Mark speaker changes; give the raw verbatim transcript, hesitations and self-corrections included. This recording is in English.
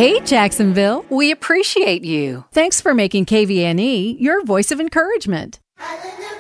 Speaker 1: Hey, Jacksonville.
Speaker 2: We appreciate you.
Speaker 1: Thanks for making K V N E your voice of encouragement.